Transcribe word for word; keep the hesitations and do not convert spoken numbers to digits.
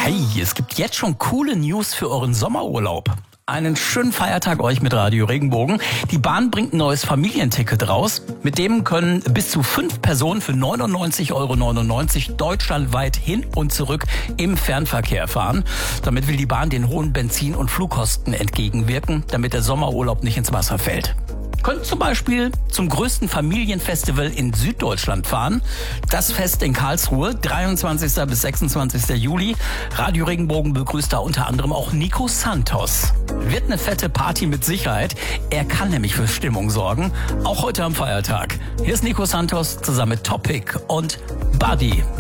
Hey, es gibt jetzt schon coole News für euren Sommerurlaub. Einen schönen Feiertag euch mit Radio Regenbogen. Die Bahn bringt ein neues Familienticket raus. Mit dem können bis zu fünf Personen für neunundneunzig Euro neunundneunzig deutschlandweit hin und zurück im Fernverkehr fahren. Damit will die Bahn den hohen Benzin- und Flugkosten entgegenwirken, damit der Sommerurlaub nicht ins Wasser fällt. Könnt zum Beispiel zum größten Familienfestival in Süddeutschland fahren. Das Fest in Karlsruhe, dreiundzwanzigsten bis sechsundzwanzigsten Juli. Radio Regenbogen begrüßt da unter anderem auch Nico Santos. Wird eine fette Party mit Sicherheit. Er kann nämlich für Stimmung sorgen, auch heute am Feiertag. Hier ist Nico Santos zusammen mit Topic und Buddy.